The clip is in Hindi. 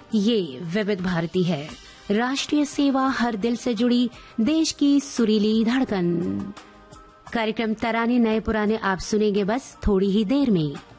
ये विविध भारती है, राष्ट्रीय सेवा हर दिल से जुड़ी देश की सुरीली धड़कन। कार्यक्रम तराने नए पुराने आप सुनेंगे बस थोड़ी ही देर में।